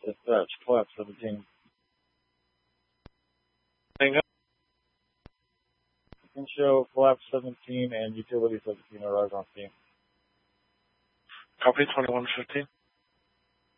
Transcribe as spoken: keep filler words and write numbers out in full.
Dispatch, collapse seventeen. Hang up. You can show collapse seventeen and utility seventeen arrive on scene. Copy twenty-one fifteen.